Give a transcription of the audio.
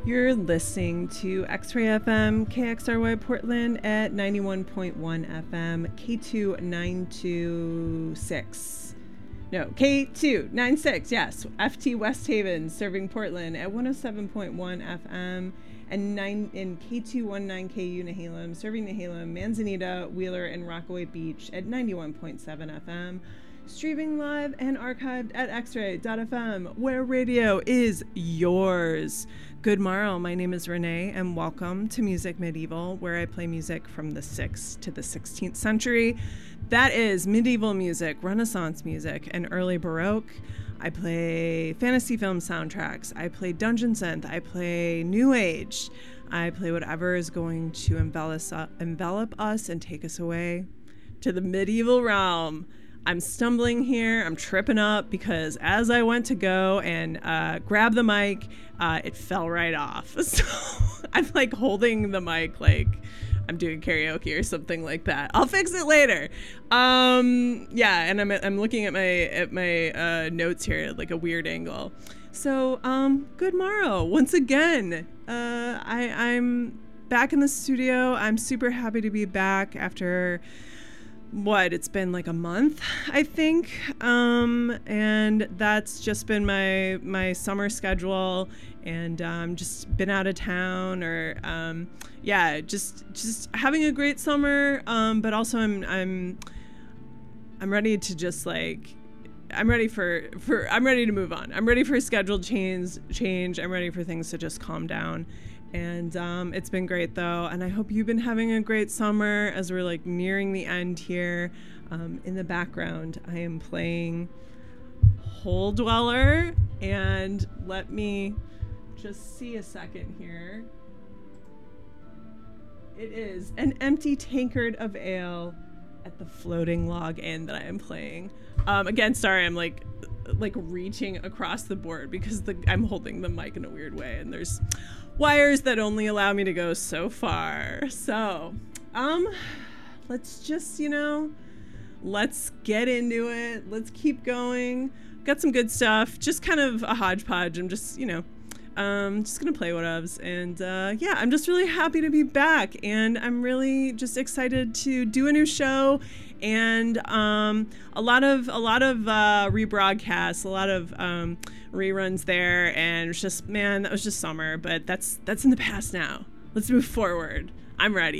You're listening to X-Ray FM, KXRY Portland at 91.1 FM, K296. No, K296, yes. FT West Haven, serving Portland at 107.1 FM, and K219KU Nehalem, serving Nehalem, Manzanita, Wheeler, and Rockaway Beach at 91.7 FM. Streaming live and archived at xray.fm, where radio is yours. Good morrow, my name is Renee, and welcome to Music Medieval, where I play music from the 6th to the 16th century. That is medieval music, Renaissance music, and early Baroque. I play fantasy film soundtracks. I play Dungeon Synth. I play New Age. I play whatever is going to envelop us and take us away to the medieval realm. I'm stumbling here, I'm tripping up because as I went to go and grab the mic, it fell right off. So I'm like holding the mic like I'm doing karaoke or something like that. I'll fix it later. Yeah, and I'm looking at my notes here at like a weird angle. So good morrow once again. I'm back in the studio. I'm super happy to be back after it's been like a month, I think, and that's just been my summer schedule, and just been out of town, or just having a great summer, but also I'm ready to just like I'm ready to move on. I'm ready for a schedule change. I'm ready for things to just calm down. And it's been great, though, and I hope you've been having a great summer as we're, like, nearing the end here. In the background, I am playing Hole Dweller, and let me just see a second here. It is an empty tankard of ale at the floating log inn that I am playing. Again, sorry, I'm, like reaching across the board because I'm holding the mic in a weird way, and there's wires that only allow me to go so far. So, let's just, let's get into it. Let's keep going. Got some good stuff. Just kind of a hodgepodge. I'm just, just gonna play whatevs. And I'm just really happy to be back. And I'm really just excited to do a new show. And a lot of rebroadcasts, a lot of reruns there, and it's just, man, that was just summer, but that's in the past now. Let's move forward. I'm ready.